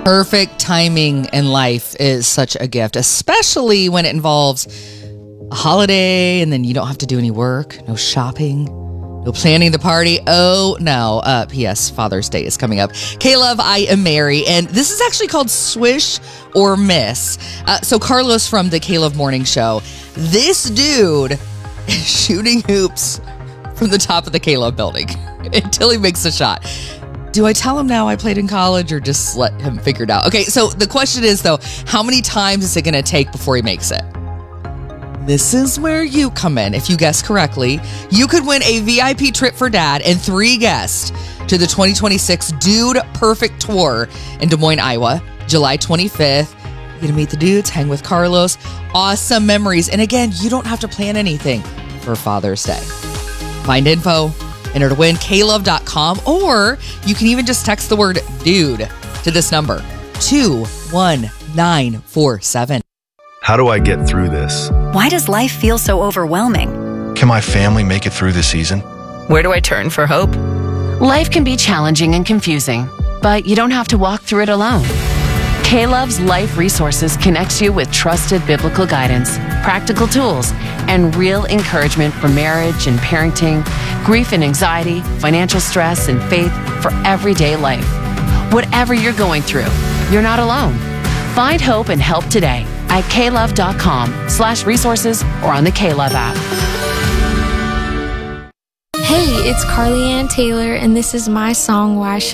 Perfect timing in life is such a gift, especially when it involves a holiday and then you don't have to do any work, no shopping, no planning the party. Oh, no. P.S. Father's Day is coming up. K-Love, I am Mary, and this is actually called Swish or Miss. So Carlos from the K-Love Morning Show, this dude is shooting hoops from the top of the K-Love building until he makes a shot. Do I tell him now I played in college or just let him figure it out? Okay, so the question is, though, how many times is it going to take before he makes it? This is where you come in. If you guess correctly, you could win a VIP trip for dad and 3 guests to the 2026 Dude Perfect Tour in Des Moines, Iowa, July 25th. You're going to meet the dudes, hang with Carlos. Awesome memories. And again, you don't have to plan anything for Father's Day. Find info, enter to win, klove.com, or you can even just text the word dude to this number, 21947. How do I get through this? Why does life feel so overwhelming? Can my family make it through this season? Where do I turn for hope? Life can be challenging and confusing, but you don't have to walk through it alone. K-Love's Life Resources connects you with trusted biblical guidance, practical tools, and real encouragement for marriage and parenting, grief and anxiety, financial stress, and faith for everyday life. Whatever you're going through, you're not alone. Find hope and help today at klove.com/resources or on the K-Love app. Hey, it's Carly Ann Taylor, and this is my song, Why Should